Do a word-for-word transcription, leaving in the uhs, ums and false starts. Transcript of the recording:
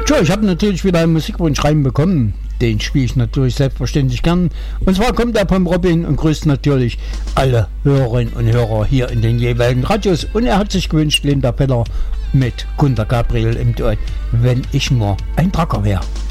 Tja, ich habe natürlich wieder einen Musikwunsch reinbekommen. Den spiele ich natürlich selbstverständlich gern. Und zwar kommt er vom Robin und grüßt natürlich alle Hörerinnen und Hörer hier in den jeweiligen Radios. Und er hat sich gewünscht, Linda Peller mit Gunter Gabriel im Duett, Wenn ich nur ein Tracker wäre.